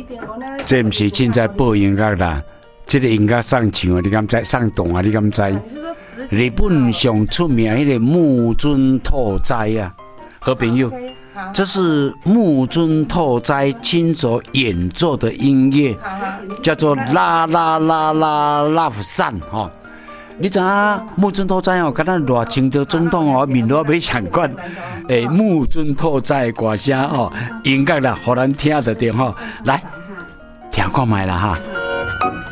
这不是凊彩播音乐啦，这个音乐上唱啊，你敢知？上动啊，你敢知？日本上出名迄个木村拓哉啊，好朋友，这是木村拓哉亲手演奏的音乐，叫做啦啦啦啦 Love Song 哈。你知影木村拓哉哦，敢若热情的总统哦，面罗要相关。木村拓哉的歌声哦，音乐啦，互咱听得到吼。来，听看卖啦哈。